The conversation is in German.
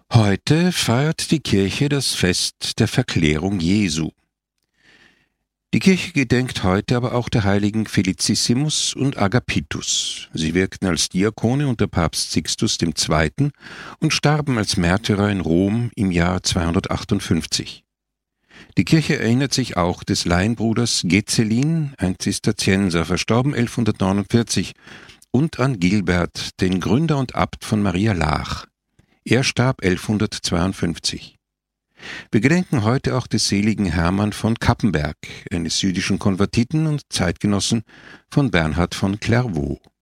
Heute feiert die Kirche das Fest der Verklärung Jesu. Die Kirche gedenkt heute aber auch der Heiligen Felicissimus und Agapitus. Sie wirkten als Diakone unter Papst Sixtus II. Und starben als Märtyrer in Rom im Jahr 258. Die Kirche erinnert sich auch des Laienbruders Gezelin, ein Zisterzienser, verstorben 1149, und an Gilbert, den Gründer und Abt von Maria Laach. Er starb 1152. Wir gedenken heute auch des seligen Hermann von Cappenberg, eines jüdischen Konvertiten und Zeitgenossen von Bernhard von Clairvaux.